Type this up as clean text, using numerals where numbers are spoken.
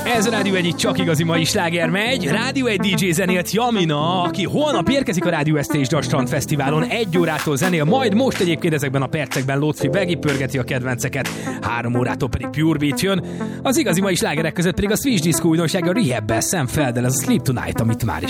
Ez a Rádió 1 csak igazi mai sláger megy. Rádió 1 DJ zenélt Jamina, aki holnap érkezik a Rádió ST és a Strand Fesztiválon. 1 órától zenél, majd most egyébként ezekben a percekben Lócfi begipörgeti a kedvenceket. 3 órától pedig Pure Beat jön. Az igazi mai slágerek között pedig a Switch Disco újdonsága Rehab-bel Sam Feldel, ez a Sleep Tonight, amit már is